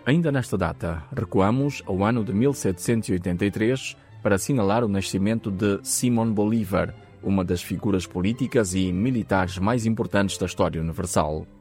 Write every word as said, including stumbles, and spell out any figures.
Ainda nesta data, recuamos ao ano de mil setecentos e oitenta e três para assinalar o nascimento de Simón Bolívar, uma das figuras políticas e militares mais importantes da história universal.